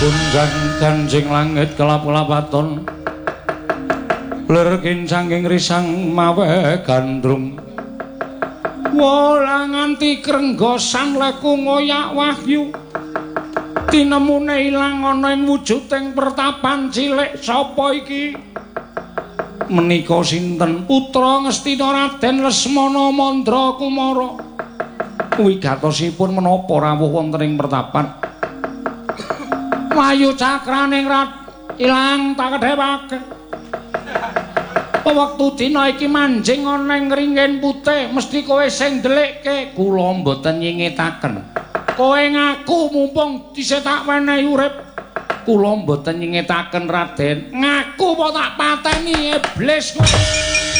Gunjang ganjing langit kelap-kelapaton lir kincanging risang mawe gandrung wala nganti krenggosan leku ngoyak wahyu tinemune ilang ana ing wujuding pertapan cilik sapa iki menika sinten putra Ngastina Raden Lesmana Mandra Kumara wigatosipun menapa rawuh wonten ing pertapan Wayu cakraning ilang tak kedhepake wektu dina iki manjing ana ing ringin putih mesti kowe sing ndelikke kula mboten nyingetaken kowe ngaku mumpung dhisik tak wenehi urip kula mboten nyingetaken Raden ngaku apa tak pateni iblis kowe